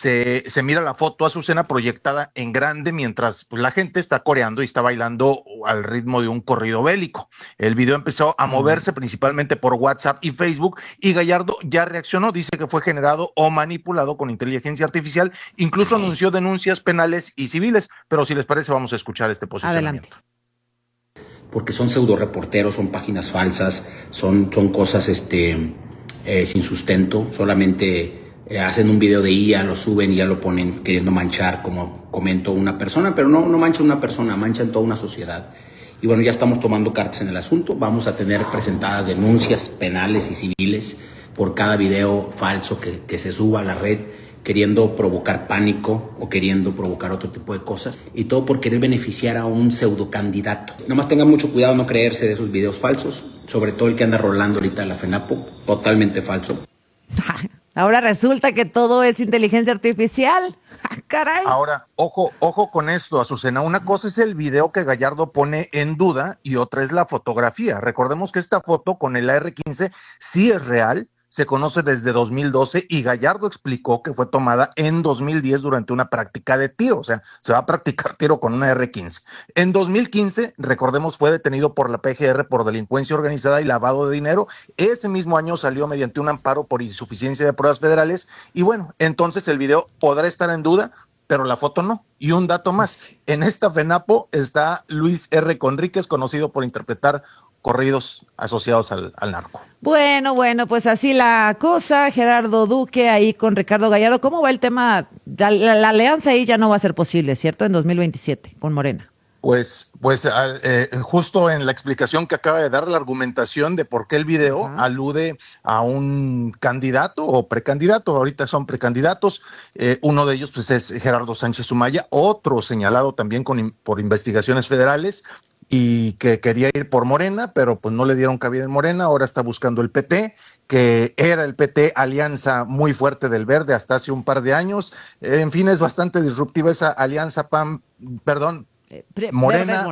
se mira la foto, Azucena, proyectada en grande mientras pues, la gente está coreando y está bailando al ritmo de un corrido bélico. El video empezó a moverse principalmente por WhatsApp y Facebook y Gallardo ya reaccionó, dice que fue generado o manipulado con inteligencia artificial, incluso anunció denuncias penales y civiles, pero si les parece vamos a escuchar este posicionamiento. Adelante. Porque son pseudo reporteros, son páginas falsas, son cosas sin sustento, solamente hacen un video de IA, lo suben y ya lo ponen queriendo manchar, como comento, una persona, pero no manchan una persona, manchan toda una sociedad. Y bueno, ya estamos tomando cartas en el asunto, vamos a tener presentadas denuncias penales y civiles por cada video falso que se suba a la red, queriendo provocar pánico o queriendo provocar otro tipo de cosas, y todo por querer beneficiar a un pseudo candidato. Nada más tengan mucho cuidado no creerse de esos videos falsos, sobre todo el que anda rolando ahorita la FENAPO, totalmente falso. Ahora resulta que todo es inteligencia artificial. Caray. Ahora, ojo con esto, Azucena. Una cosa es el video que Gallardo pone en duda y otra es la fotografía. Recordemos que esta foto con el AR-15 sí es real, se conoce desde 2012 y Gallardo explicó que fue tomada en 2010 durante una práctica de tiro, o sea, se va a practicar tiro con una R-15. En 2015, recordemos, fue detenido por la PGR por delincuencia organizada y lavado de dinero. Ese mismo año salió mediante un amparo por insuficiencia de pruebas federales y bueno, entonces el video podrá estar en duda, pero la foto no. Y un dato más, en esta FENAPO está Luis R. Conríquez, conocido por interpretar corridos asociados al narco. Bueno, pues así la cosa, Gerardo Duque ahí con Ricardo Gallardo. ¿Cómo va el tema? La alianza ahí ya no va a ser posible, ¿cierto? En 2027 con Morena. Pues justo en la explicación que acaba de dar, la argumentación de por qué el video alude a un candidato o precandidato, ahorita son precandidatos, uno de ellos pues es Gerardo Sánchez Sumaya, otro señalado también por investigaciones federales, y que quería ir por Morena, pero pues no le dieron cabida en Morena, ahora está buscando el PT, que era el PT alianza muy fuerte del Verde hasta hace un par de años. En fin, es bastante disruptiva esa alianza Morena,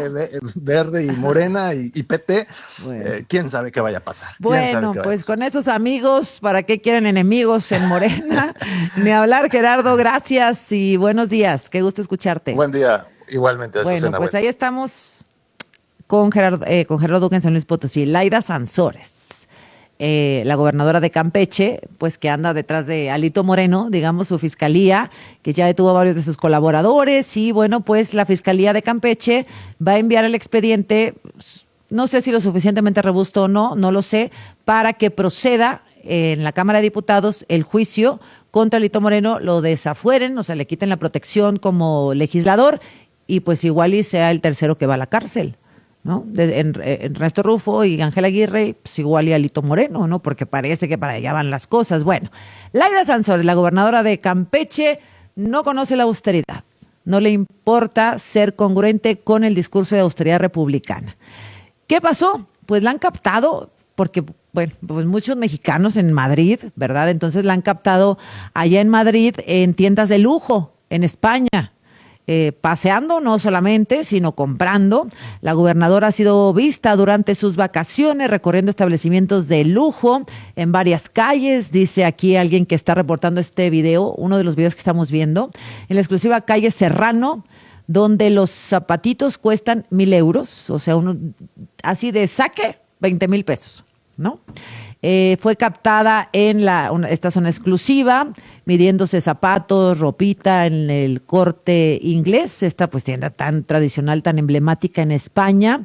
Verde y Morena y PT. Bueno. ¿Quién sabe qué vaya a pasar? Bueno, pues con esos amigos, ¿para qué quieren enemigos en Morena? Ni hablar, Gerardo, gracias y buenos días, qué gusto escucharte. Buen día. Igualmente. Bueno, pues ahí estamos con Gerardo Duque en San Luis Potosí. Laida Sansores, la gobernadora de Campeche, pues que anda detrás de Alito Moreno, digamos, su fiscalía, que ya detuvo a varios de sus colaboradores y bueno, pues la fiscalía de Campeche va a enviar el expediente, no sé si lo suficientemente robusto o no, no lo sé, para que proceda en la Cámara de Diputados el juicio contra Alito Moreno, lo desafueren, o sea, le quiten la protección como legislador y pues igual y sea el tercero que va a la cárcel, ¿no? Ernesto Rufo y Ángel Aguirre, pues igual y Alito Moreno, ¿no? Porque parece que para allá van las cosas. Bueno, Laida Sansores, la gobernadora de Campeche, no conoce la austeridad, no le importa ser congruente con el discurso de austeridad republicana. ¿Qué pasó? Pues la han captado porque, bueno, pues muchos mexicanos en Madrid, ¿verdad? Entonces la han captado allá en Madrid en tiendas de lujo, en España. Paseando no solamente, sino comprando. La gobernadora ha sido vista durante sus vacaciones recorriendo establecimientos de lujo en varias calles. Dice aquí alguien que está reportando este video, uno de los videos que estamos viendo, en la exclusiva calle Serrano, donde los zapatitos cuestan 1,000 euros, o sea, uno así de saque, 20,000 pesos, ¿no? Fue captada en esta zona exclusiva, midiéndose zapatos, ropita en el Corte Inglés, esta pues tienda tan tradicional, tan emblemática en España.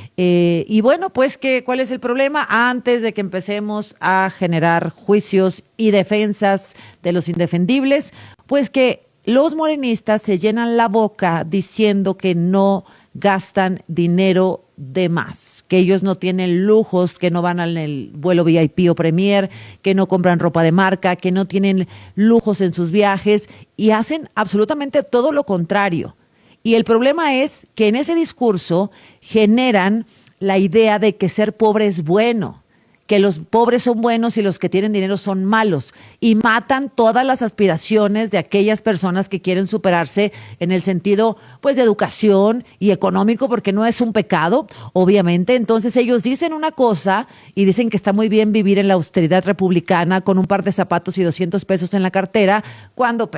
Y bueno, pues ¿cuál es el problema? Antes de que empecemos a generar juicios y defensas de los indefendibles, pues que los morenistas se llenan la boca diciendo que no gastan dinero de más, que ellos no tienen lujos, que no van al vuelo VIP o Premier, que no compran ropa de marca, que no tienen lujos en sus viajes y hacen absolutamente todo lo contrario. Y el problema es que en ese discurso generan la idea de que ser pobre es bueno, que los pobres son buenos y los que tienen dinero son malos, y matan todas las aspiraciones de aquellas personas que quieren superarse en el sentido pues de educación y económico, porque no es un pecado, obviamente. Entonces ellos dicen una cosa y dicen que está muy bien vivir en la austeridad republicana con un par de zapatos y 200 pesos en la cartera, cuando